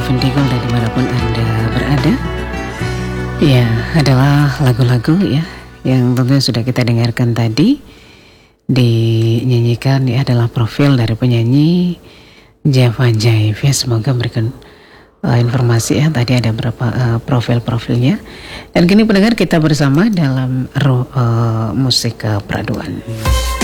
Adventical dan dimanapun Anda berada. Ya, adalah lagu-lagu ya yang tentunya sudah kita dengarkan tadi. Dinyanyikan ya adalah profil dari penyanyi Java Jive ya. Semoga memberikan informasi ya. Tadi ada beberapa profil-profilnya. Dan kini pendengar kita bersama dalam musik peraduan.